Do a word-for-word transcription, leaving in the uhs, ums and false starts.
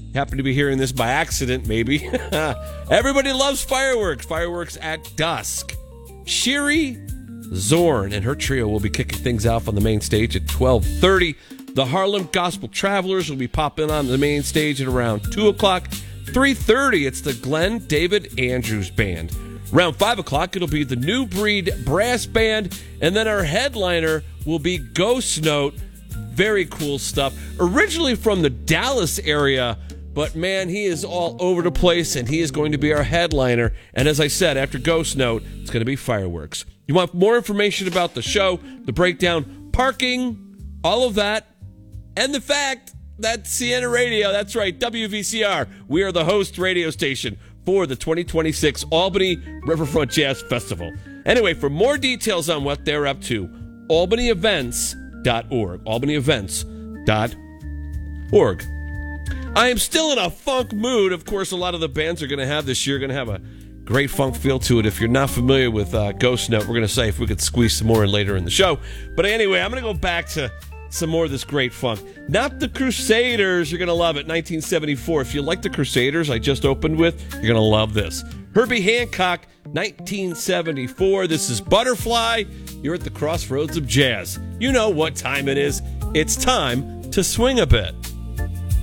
happen to be hearing this by accident, maybe. Everybody loves fireworks. Fireworks at dusk. Sherry Zorn and her trio will be kicking things off on the main stage at twelve thirty. The Harlem Gospel Travelers will be popping on the main stage at around two o'clock. three thirty, it's the Glenn David Andrews Band. Around five o'clock, it'll be the New Breed Brass Band. And then our headliner will be Ghost Note. Very cool stuff. Originally from the Dallas area, but man, he is all over the place, and he is going to be our headliner. And as I said, after Ghost Note, it's going to be fireworks. You want more information about the show, the breakdown, parking, all of that, and the fact that Sienna Radio, that's right, W V C R, we are the host radio station for the twenty twenty-six Albany Riverfront Jazz Festival. Anyway, for more details on what they're up to, albany events dot org. albany events dot org. I am still in a funk mood. Of course, a lot of the bands are going to have this year, going to have a great funk feel to it. If you're not familiar with uh, Ghost Note, we're going to say if we could squeeze some more in later in the show. But anyway, I'm going to go back to some more of this great funk. Not the Crusaders. You're going to love it. nineteen seventy-four. If you like the Crusaders I just opened with, you're going to love this. Herbie Hancock, nineteen seventy-four. This is Butterfly. You're at the crossroads of jazz. You know what time it is. It's time to swing a bit.